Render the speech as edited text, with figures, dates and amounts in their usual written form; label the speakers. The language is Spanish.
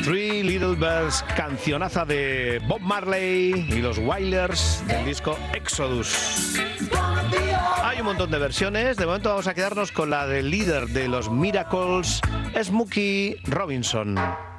Speaker 1: Three Little Birds, cancionaza de Bob Marley y los Wailers del disco Exodus. Hay un montón de versiones, de momento vamos a quedarnos con la del líder de los Miracles, Smokey Robinson.